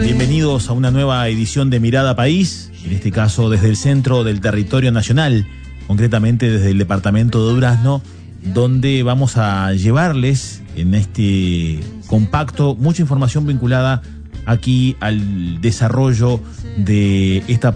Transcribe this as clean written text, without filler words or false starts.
Bienvenidos a una nueva edición de Mirada País, en este caso desde el centro del territorio nacional, concretamente desde el departamento de Durazno, donde vamos a llevarles en este compacto mucha información vinculada aquí al desarrollo de esta